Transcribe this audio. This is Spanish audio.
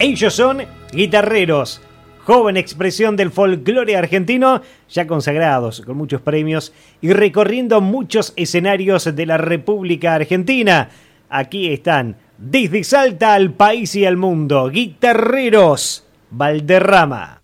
Ellos son Guitarreros, joven expresión del folclore argentino, ya consagrados con muchos premios y recorriendo muchos escenarios de la República Argentina. Aquí están, desde Salta al país y al mundo, Guitarreros, Valderrama.